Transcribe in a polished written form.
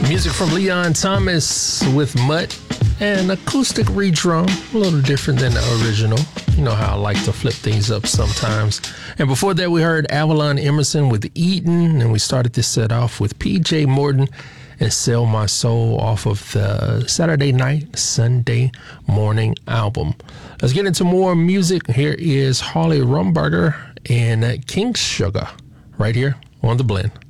Music from Leon Thomas with Mutt and acoustic redrum, a little different than the original. You know how I like to flip things up sometimes. And before that, we heard Avalon Emerson with Eden, and we started this set off with PJ Morton and Sell My Soul off of the Saturday Night, Sunday Morning album. Let's get into more music. Here is Harley Rumberger and King Sugar right here on The Blend.